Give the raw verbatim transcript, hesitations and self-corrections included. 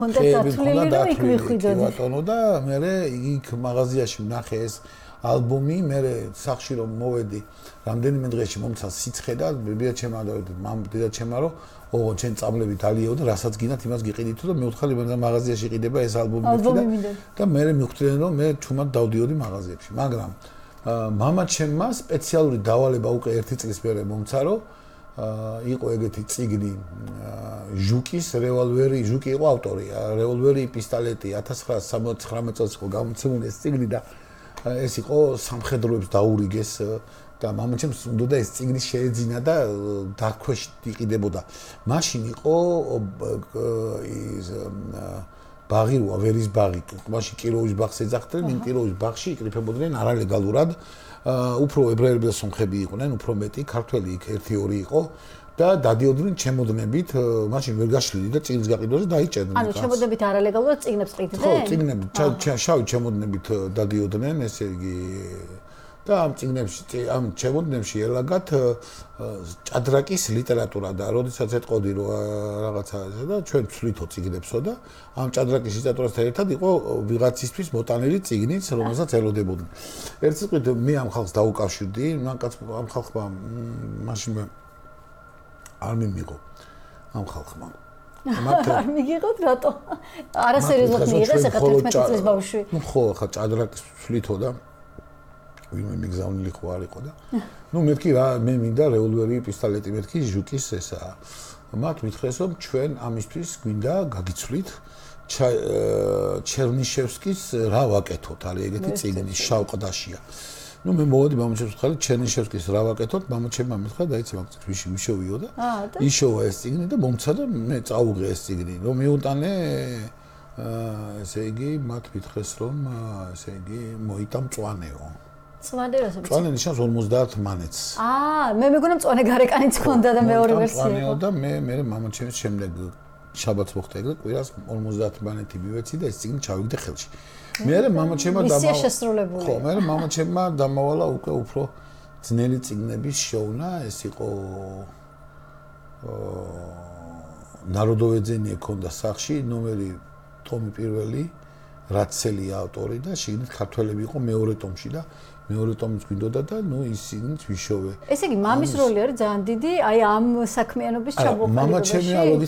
ხეები და იქ მიხვიდოდი. ბატონო და მე იქ მაღაზიაში ვნახე ეს ალბომი, მე სახში რომ მოვედი, რამდენიმე დღეში მომცა სიცხე და ბებია ჩემა და მამ დედა ჩემა რომ ოღონდ ჩემ წამლებით ალიეო და რასაც გინათ იმას გიყიდითო და მეუთხარი მე მაღაზიაში იყიდება ეს ალბომი და მე მივხვდნენ რომ მე ჩუმად დავდიოდი მაღაზიებში, მაგრამ მამა ჩემმა სპეციალური დავალება უკვე ერთი წლის მერე მომცა რომ იყო ეგეთი წიგნი ჟუკის რევოლვერი, ჟუკი იყო ავტორი, რევოლვერი, პისტოლეტი ათას ცხრაასი სამოცდათხრამეტ წელს იყო გამოცემული ეს წიგნი და ეს იყო სამხედროებს დაურიგეს და მამაჩემს უნდა ეს წიგნი შეეძინა და დარქვეშ იყიდებოდა. მაშინ იყო ის ბაღი როა, ვერის ბაღი. მაშინ კიროვის ბაღს ეძახდნენ, იმ კიროვის ბაღში იკრიფებოდნენ არალეგალურად. უფრო ებრაელები და სომხები იყვნენ, უფრო მეტი, ქართველი იქ ერთი ორი იყო. და დადიოდნენ ჩემოდნებით, მაშინ ვერ გაშლიდი და წიგნის გაყიდვაზე დაიჭერდნენ. ანუ ჩემოდნებით არალეგალურად წიგნებს ყიდდნენ? ხო, წიგნები, შავი ჩემოდნებით დადიოდნენ, ესე იგი და ამ წიგნებში, ამ ჩემოდნებში ელაგათ ჭადრაკის ლიტერატურა და როდესაც ეთყოდი რომ რაღაცა ესა და ჩვენ ვცვლითო წიგნებსო და ამ ჭადრაკის ლიტერატურასთან ერთად იყო ვიღაცისთვის მოტანილი წიგნიც, რომელსაც ელოდებოდნენ. ერთ სიტყვით მე ამ ხალხს დაუკავშირდი, მან კაც ამ ხალხმა მაშინ არ მიმიღო ამ ხალხმა. არ მიგიღოთ რატო? არასერიოზულად მიიღეს ახლა თერთმეტი წლის ბავშვი. ნუ ხო, ახლა ჭადრაკის ვცვლითო და ვინმე მიგზავნილი ხო არ იყო და ნუ მეთქი რა მე მინდა რევოლვერი, პისტოლეტი მეთქი ჟუკის ესაა. მათ მითხრეს რომ ჩვენ ამისთვის გვინდა გაგიცვლით ჩერნიშევსკის რა ვაკეთოთ, არის ეგეთი წიგნი შავ ყდაშია. ნუ მე მოვედი მამაჩემს ხარ ჩერნიშევსკის რა ვაკეთოთ, მამაჩემმა მითხრა დაიცი მაგ ვიში ვიშოვიო და იშოვა ეს წიგნი და მომცა და მე წაუღე ეს წიგნი. რომ მიუტანე ესე იგი მათ მითხრეს რომ ესე იგი მოიტან მწვანეო. მწვანე რასაკვირველია? მწვანე ნიშნავს ორმოცდაათ მანეთს. აა, მე მეგონა მწვანე გარეკანიც ჰქონდა და მეორე ვერსია იყო. მწვანეო და მე მე მამაჩემის შემდეგ შაბათს მოხდა ეგრე, კვირას ორმოცდაათ მანეთი მივეცი და ეს წიგნი ჩავიგდე ხელში. მე მამაჩემმა დამავალა. მისია შესრულებული. ხო, მე მამაჩემმა დამავალა უკვე უფრო ძნელი წიგნების შოვნა, ეს იყო ნაროდოვეძენი ექონდა სახში, ნომერი ტომი პირველი, რაცელი ავტორი და შიგნით ქართველები იყო მეორე ტომში და მეორე ტომიც გვინდოდა და ნუ ისინიც ვიშოვე. ესე იგი მამის როლი არის ძალიან დიდი, აი ამ საქმიანობის ჩამოყალიბებაში. მამაჩემი ალოდი